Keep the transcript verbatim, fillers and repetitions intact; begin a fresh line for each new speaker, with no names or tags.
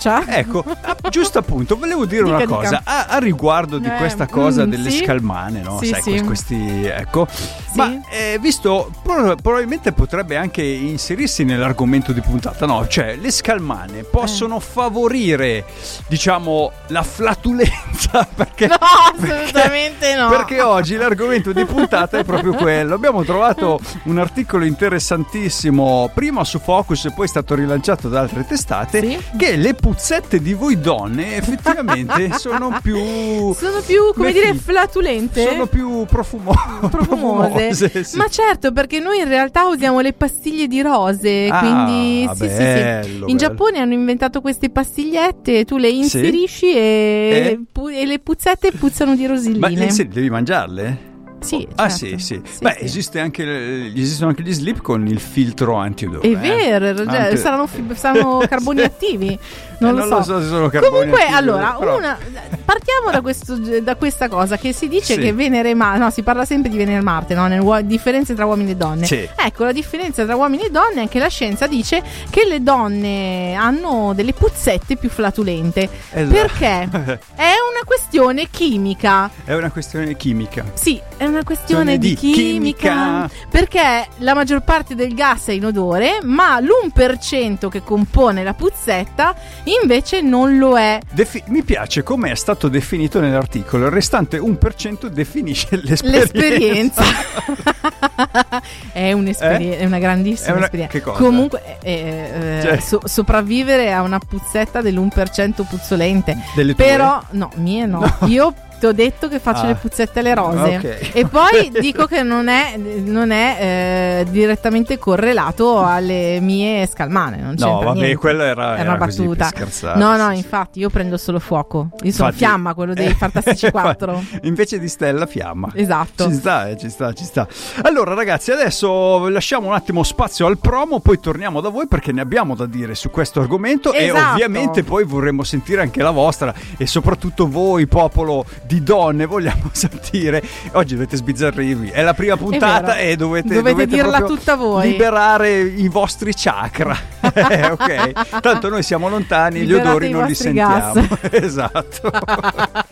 doccia.
Ecco, giusto appunto, volevo dire
dica,
una
dica.
cosa a, a riguardo di
Eh,
questa cosa
mm,
delle
sì?
scalmane, no?
Sì,
Sai,
sì.
questi, ecco.
Sì.
Ma eh, visto, pro- probabilmente potrebbe anche inserirsi nell'argomento di puntata, no? Cioè, le scalmane possono
Eh.
favorire, diciamo, la flatulenza, perché
No, assolutamente
perché,
no.
Perché oggi l'argomento di puntata è proprio quello. Abbiamo trovato un articolo interessantissimo, prima su Focus e poi è stato rilanciato da altre testate,
Sì?
che le puzzette di voi donne effettivamente sono più
Sono più, come
le
dire,
fi-
flatulente.
sono più profumo-
profumose.
sì.
Ma certo, perché noi in realtà usiamo le pastiglie di rose,
Ah,
quindi sì, sì, sì.
bello,
In
bello.
Giappone hanno inventato queste pastigliette, tu le inserisci e,
E?
pu- e le puzzette puzzano di
Ma
roselline.
le- sì, devi mangiarle?
Sì,
Ah
certo.
sì, sì.
Sì,
Beh,
sì.
esiste anche, esistono anche gli slip con il filtro antiodore.
È
eh.
vero, cioè,
Anche-
saranno, fi- saranno carboni attivi. Non,
Eh,
lo, so.
se sono carboni
Comunque,
attivi,
allora,
però-
una, partiamo da, questo, da questa cosa che si dice
Sì.
che Venere e Marte, no, si parla sempre di Venere e Marte, no? Nelle uo- differenze tra uomini e donne.
Sì.
Ecco, la differenza tra uomini e donne, anche la scienza dice che le donne hanno delle puzzette più flatulente.
Esatto.
Perché? È una questione chimica.
È una questione chimica.
Sì, è una questione
Di
di chimica,
chimica.
perché la maggior parte del gas è inodore, ma l'uno per cento che compone la puzzetta invece non lo è.
Defi- mi piace come è stato definito nell'articolo. Il restante uno per cento definisce l'esperienza.
L'esperienza è, un'esperie-
Eh?
è una grandissima
È una-
esperienza.
che cosa?
Comunque, eh, eh,
Cioè-
so- sopravvivere a una puzzetta dell'uno per cento puzzolente.
Delle tue?
Però, no, mie no.
No.
Io ti ho detto che faccio
Ah.
le puzzette alle rose.
Ok.
E poi dico che non è, non è eh, direttamente correlato alle mie scalmane. Non
No,
c'entra
vabbè,
niente.
quella era,
Era una
così per
battuta.
scherzare,
No, no,
sì, sì.
infatti io prendo solo fuoco. Io sono
Infatti-
Fiamma, quello dei Fantastici quattro.
Invece di Stella, Fiamma.
Esatto.
Ci sta, eh, ci sta, ci sta. Allora, ragazzi, adesso lasciamo un attimo spazio al promo, poi torniamo da voi perché ne abbiamo da dire su questo argomento.
Esatto.
E ovviamente poi vorremmo sentire anche la vostra e soprattutto voi, popolo di donne, vogliamo sentire. Oggi dovete sbizzarrirvi, è la prima puntata
vero.
e dovete,
Dovete dirla
proprio
tutta voi.
liberare i vostri chakra. Eh, ok, tanto noi siamo lontani, gli
Liberate
odori
i
non li
vostri gas.
sentiamo. Esatto.